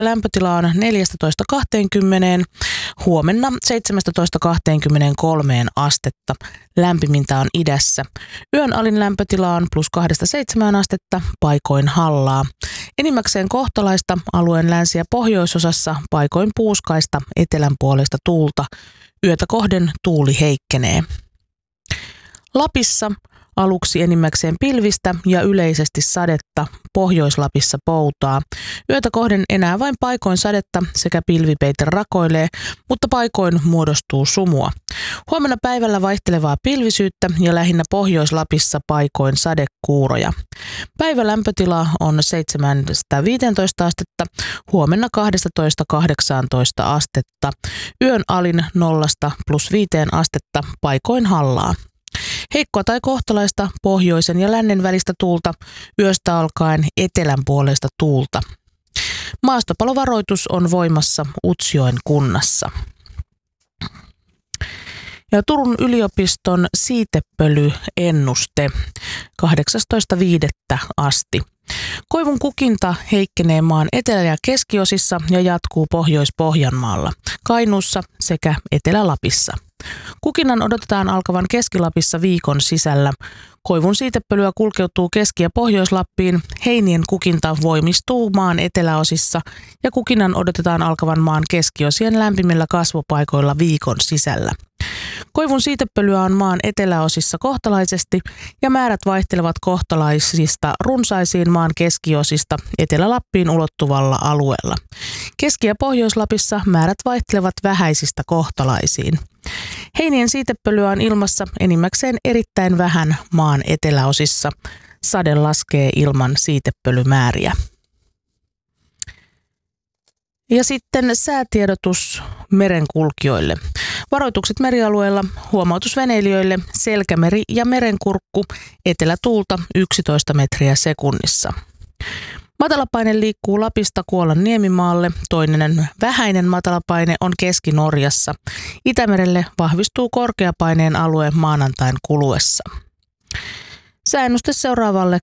lämpötila on 14-20, huomenna 17-23 astetta. Lämpimintä on idässä. Yön alin lämpötila on +2-7 astetta, paikoin hallaa. Enimmäkseen kohtalaista alueen länsi- ja pohjoisosassa, paikoin puuskaista etelänpuoleista tuulta. Yötä kohden tuuli heikkenee. Lapissa aluksi enimmäkseen pilvistä ja yleisesti sadetta, Pohjois-Lapissa poutaa. Yötä kohden enää vain paikoin sadetta sekä pilvipeite rakoilee, mutta paikoin muodostuu sumua. Huomenna päivällä vaihtelevaa pilvisyyttä ja lähinnä Pohjois-Lapissa paikoin sadekuuroja. Päivälämpötila on 7-15 astetta, huomenna 12-18 astetta. Yön alin 0-+5 astetta, paikoin hallaa. Heikkoa tai kohtalaista pohjoisen ja lännen välistä tuulta, yöstä alkaen etelän puoleista tuulta. Maastopalovaroitus on voimassa Utsjoen kunnassa. Ja Turun yliopiston siitepölyennuste 18.5. asti. Koivun kukinta heikkenee maan etelä- ja keskiosissa ja jatkuu Pohjois-Pohjanmaalla, Kainuussa sekä Etelä-Lapissa. Kukinnan odotetaan alkavan Keski-Lapissa viikon sisällä. Koivun siitepölyä kulkeutuu Keski- ja Pohjois-Lappiin. Heinien kukinta voimistuu maan eteläosissa ja kukinnan odotetaan alkavan maan keskiosien lämpimillä kasvupaikoilla viikon sisällä. Koivun siitepölyä on maan eteläosissa kohtalaisesti ja määrät vaihtelevat kohtalaisista runsaisiin maan keskiosista Etelä-Lappiin ulottuvalla alueella. Keski- ja Pohjois-Lapissa määrät vaihtelevat vähäisistä kohtalaisiin. Heinien siitepölyä on ilmassa enimmäkseen erittäin vähän maan eteläosissa. Sade laskee ilman siitepölymääriä. Ja sitten säätiedotus merenkulkijoille. Varoitukset merialueilla, huomautus veneilijöille, Selkämeri ja Merenkurkku, etelätuulta 11 metriä sekunnissa. Matalapaine liikkuu Lapista Kuolan niemimaalle, toinen vähäinen matalapaine on Keski-Norjassa. Itämerelle vahvistuu korkeapaineen alue maanantain kuluessa. Sääennuste seuraavalle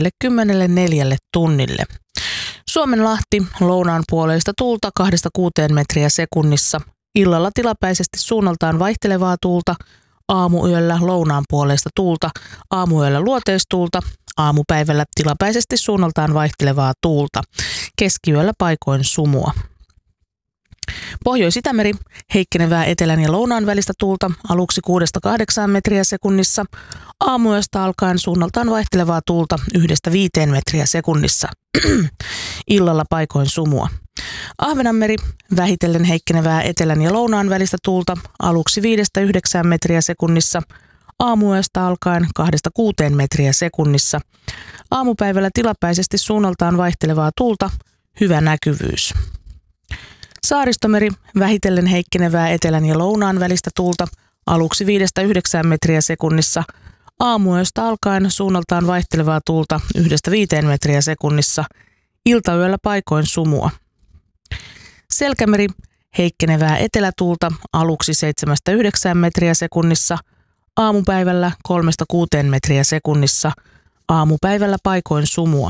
24 tunnille. Suomenlahti lounaan puoleista tuulta 2-6 metriä sekunnissa. Illalla tilapäisesti suunnaltaan vaihtelevaa tuulta, aamuyöllä lounaan puoleista tuulta, aamuyöllä luoteistuulta, aamupäivällä tilapäisesti suunnaltaan vaihtelevaa tuulta, keskiyöllä paikoin sumua. Pohjois-Itämeri heikkenevää etelän ja lounaan välistä tuulta aluksi 6-8 metriä sekunnissa, aamuyöstä alkaen suunnaltaan vaihtelevaa tuulta 1-5 metriä sekunnissa, illalla paikoin sumua. Ahvenanmeri vähitellen heikkenevää etelän ja lounaan välistä tuulta aluksi 5-9 metriä sekunnissa, aamuyöstä alkaen 2-6 metriä sekunnissa, aamupäivällä tilapäisesti suunnaltaan vaihtelevaa tuulta, hyvä näkyvyys. Saaristomeri vähitellen heikkenevää etelän ja lounaan välistä tuulta aluksi 5-9 metriä sekunnissa, aamuyöstä alkaen suunnaltaan vaihtelevaa tuulta 1-5 metriä sekunnissa, iltayöllä paikoin sumua. Selkämeri heikkenevää etelätuulta aluksi 7-9 metriä sekunnissa, aamupäivällä 3-6 metriä sekunnissa, aamupäivällä paikoin sumua.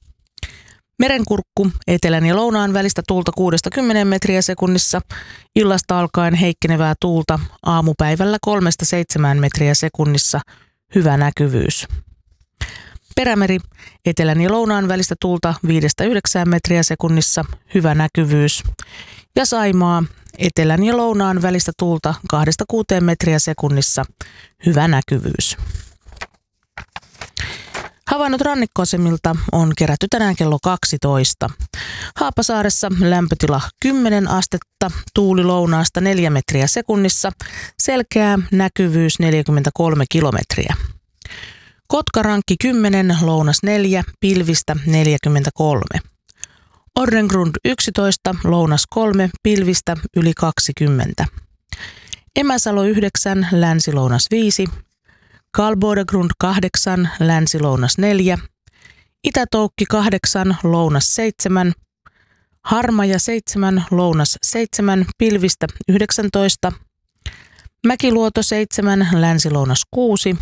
Merenkurkku etelän ja lounaan välistä tuulta 6-10 metriä sekunnissa, illasta alkaen heikkenevää tuulta, aamupäivällä 3-7 metriä sekunnissa, hyvä näkyvyys. Perämeri etelän ja lounaan välistä tuulta 5-9 metriä sekunnissa, hyvä näkyvyys. Ja Saimaa etelän ja lounaan välistä tuulta 2-6 metriä sekunnissa, hyvä näkyvyys. Havainnot rannikkoasemilta on kerätty tänään kello 12. Haapasaaressa lämpötila 10 astetta, tuuli lounaasta 4 metriä sekunnissa, selkeä näkyvyys 43 kilometriä. Kotkarankki 10, lounas 4, pilvistä 43. Orrengrund 11, lounas 3, pilvistä yli 20. Emäsalo 9, länsi-lounas 5. Kalbodegrund 8, länsi-lounas 4. Itätoukki 8, lounas 7. Harmaja 7, lounas 7, pilvistä 19. Mäkiluoto 7, länsi-lounas 6.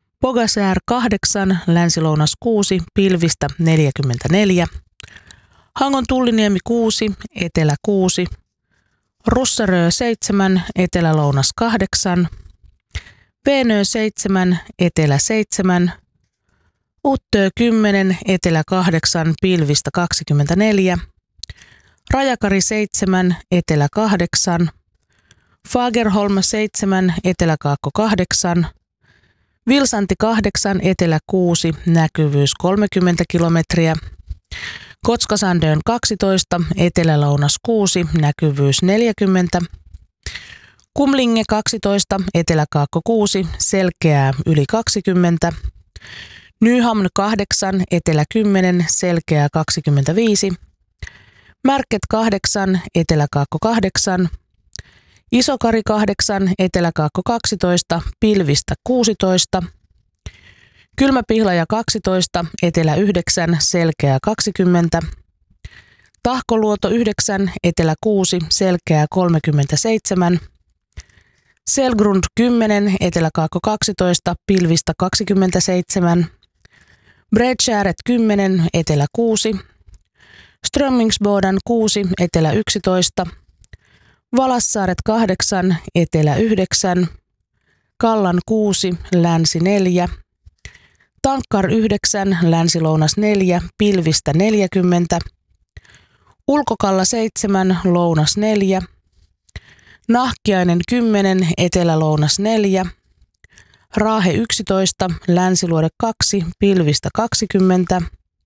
Bogasär 8, länsi-lounas 6, pilvistä 44. Hangon Tulliniemi 6, etelä 6, Russerö 7, etelä-lounas 8, Veenö 7, etelä 7, Uttö 10, etelä 8, pilvistä 24, Rajakari 7, etelä 8, Fagerholm 7, eteläkaakko 8, Vilsanti 8, etelä 6, näkyvyys 30 kilometriä, Kotskasandön 12, etelä-lounas 6, näkyvyys 40, Kumlinge 12, eteläkaakko 6, selkeää yli 20, Nyhamn 8, etelä 10, selkeää 25, Märket 8, eteläkaakko 8, Isokari 8, eteläkaakko 12, pilvistä 16, Kylmäpihlaja 12, etelä 9, selkeää 20, Tahkoluoto 9, etelä 6, selkeää 37, Selgrund 10, eteläkaakko 12, pilvistä 27, Bredskäret 10, etelä 6, Strömmingsboden 6, etelä 11, Valassaaret 8, etelä 9, Kallan 6, länsi 4, Tankkar 9, länsi-lounas 4, pilvistä 40, Ulkokalla 7, lounas 4, Nahkiainen 10, etelä-lounas 4, Raahe 11, länsiluode 2, pilvistä 20,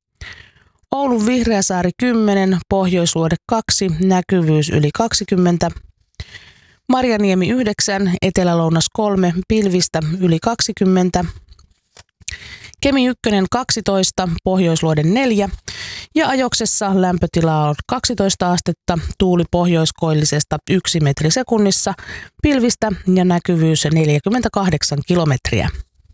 Oulun Vihreäsaari 10, pohjoisluode 2, näkyvyys yli 20, Marjaniemi 9, etelä-lounas 3, pilvistä yli 20, Kemi 1 12, pohjoisluode 4 ja Ajoksessa lämpötila on 12 astetta, tuuli pohjoiskoillisesta 1 metri sekunnissa, pilvistä ja näkyvyys 48 kilometriä.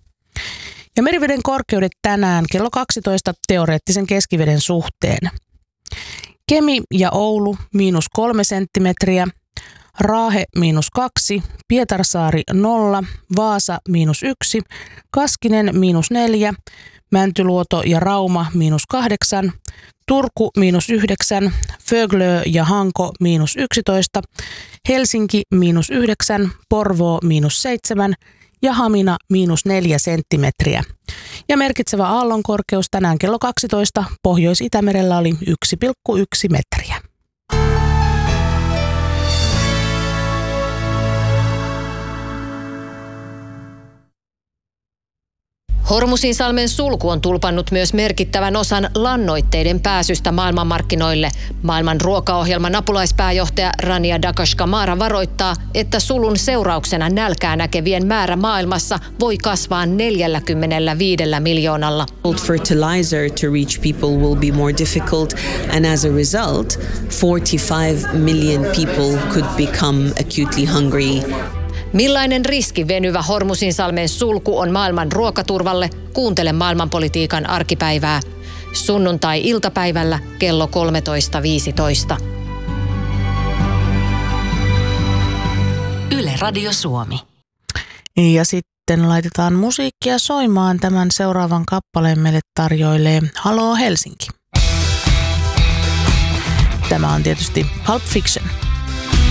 Ja meriveden korkeudet tänään kello 12 teoreettisen keskiveden suhteen. Kemi ja Oulu -3 senttimetriä, Raahe -2, Pietarsaari 0, Vaasa -1, Kaskinen -4, Mäntyluoto ja Rauma -8, Turku -9, Föglö ja Hanko -11, Helsinki -9, Porvoo -7 ja Hamina -4 senttimetriä. Ja merkitsevä aallonkorkeus tänään kello 12 Pohjois-Itämerellä oli 1,1 metriä. Hormusinsalmen sulku on tulpannut myös merkittävän osan lannoitteiden pääsystä maailmanmarkkinoille. Maailman ruokaohjelman apulaispääjohtaja Rania Dakashkamara varoittaa, että sulun seurauksena nälkää näkevien määrä maailmassa voi kasvaa 45 miljoonalla. Fertilizer to reach people will be more difficult, and as a result, 45 million people could become acutely hungry. Millainen riski venyvä Hormusinsalmen sulku on maailman ruokaturvalle? Kuuntele maailmanpolitiikan arkipäivää. Sunnuntai-iltapäivällä kello 13.15. Yle Radio Suomi. Ja sitten laitetaan musiikkia soimaan. Tämän seuraavan kappaleen meille tarjoilee Haloo Helsinki. Tämä on tietysti Pulp Fiction.